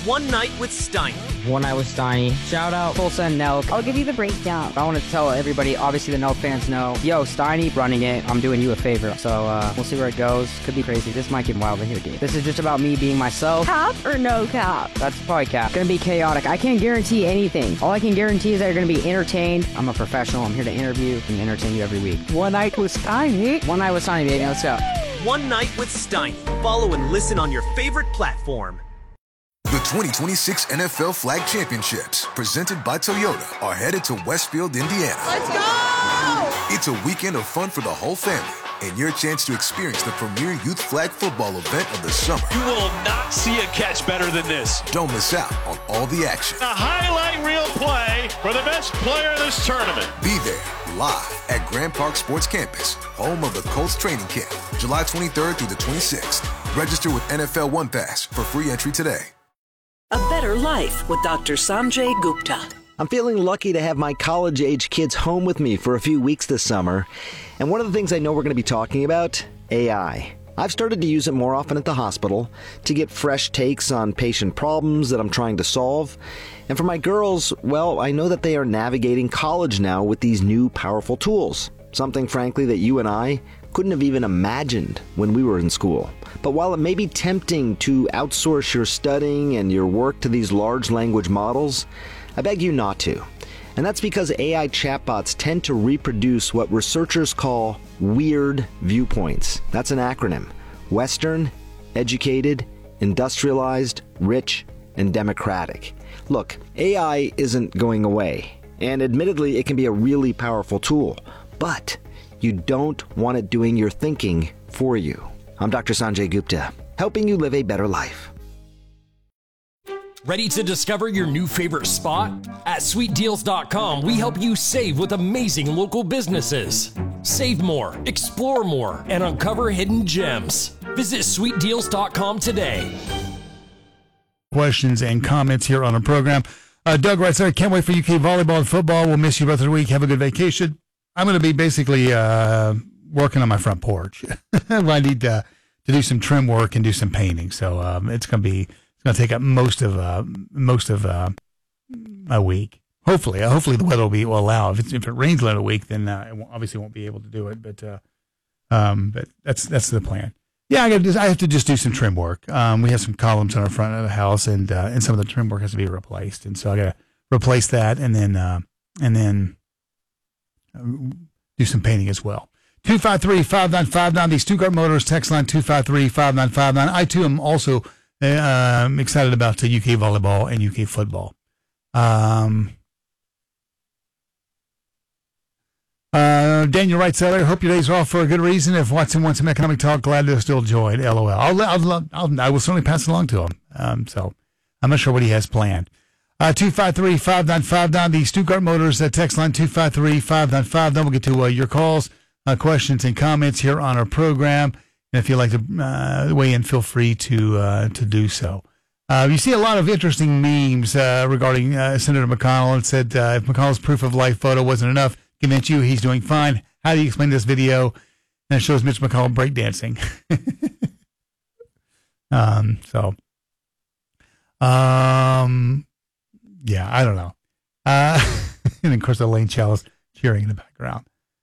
One Night with Steiny. One Night with Steiny. Shout out Tulsa and Nelk. I'll give you the breakdown. I want to tell everybody, obviously the Nelk fans know, yo, Steiny running it, I'm doing you a favor. So we'll see where it goes. Could be crazy. This might get wild in here, dude. This is just about me being myself. Cap or no cap? That's probably cap. Gonna be chaotic. I can't guarantee anything. All I can guarantee is that you're gonna be entertained. I'm a professional. I'm here to interview and entertain you every week. One Night with Steiny. One Night with Steiny, baby. Let's go. One Night with Steiny. Follow and listen on your favorite platform. The 2026 NFL Flag Championships, presented by Toyota, are headed to Westfield, Indiana. Let's go! It's a weekend of fun for the whole family and your chance to experience the premier youth flag football event of the summer. You will not see a catch better than this. Don't miss out on all the action. A highlight reel play for the best player in this tournament. Be there live at Grand Park Sports Campus, home of the Colts training camp, July 23rd through the 26th. Register with NFL One Pass for free entry today. A better life with Dr. Sanjay Gupta. I'm feeling lucky to have my college-age kids home with me for a few weeks this summer. And one of the things I know we're going to be talking about, AI. I've started to use it more often at the hospital to get fresh takes on patient problems that I'm trying to solve. And for my girls, well, I know that they are navigating college now with these new powerful tools. Something, frankly, that you and I couldn't have even imagined when we were in school. But while it may be tempting to outsource your studying and your work to these large language models, I beg you not to. And that's because AI chatbots tend to reproduce what researchers call weird viewpoints. That's an acronym. Western, educated, industrialized, rich, and democratic. Look, AI isn't going away. And admittedly, it can be a really powerful tool. But you don't want it doing your thinking for you. I'm Dr. Sanjay Gupta, helping you live a better life. Ready to discover your new favorite spot? At sweetdeals.com, we help you save with amazing local businesses. Save more, explore more, and uncover hidden gems. Visit sweetdeals.com today. Questions and comments here on our program. Doug writes, I can't wait for UK volleyball and football. We'll miss you both of the week. Have a good vacation. I'm going to be basically working on my front porch. I need to do some trim work and do some painting. So it's going to take up most of a week. Hopefully the weather will allow. If it rains later a week, then obviously won't be able to do it. But that's the plan. Yeah, I have to just do some trim work. We have some columns on our front of the house, and some of the trim work has to be replaced, and so I got to replace that, and then do some painting as well. 253-5959, the Stuttgart Motors text line 253-5959. I too am also excited about the UK volleyball and UK football. Daniel writes, I hope your days are off for a good reason. If Watson wants some economic talk, glad to still join. LOL. I will certainly pass it along to him. So I'm not sure what he has planned. 253-5959, the Stuttgart Motors text line 253-5959. We'll get to your calls, questions, and comments here on our program. And if you'd like to weigh in, feel free to do so. You see a lot of interesting memes regarding Senator McConnell. It said if McConnell's proof of life photo wasn't enough, convince you he's doing fine. How do you explain this video? And it shows Mitch McConnell breakdancing. Yeah, I don't know. And of course, Elaine Chalice cheering in the background.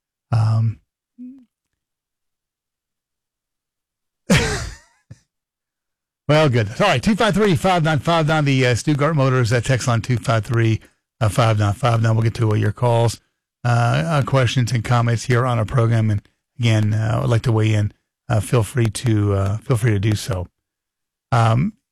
Well, good. All right, 253-5959, the Stuttgart Motors text line 253-5959. We'll get to your calls, questions, and comments here on our program. And again, I'd like to weigh in. Feel free to do so.